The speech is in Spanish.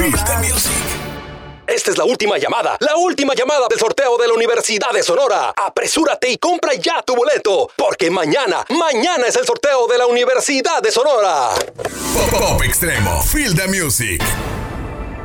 Feel the Music. Esta es la última llamada del sorteo de la Universidad de Sonora. Apresúrate y compra ya tu boleto, porque mañana es el sorteo de la Universidad de Sonora. Pop Extremo, Feel the Music.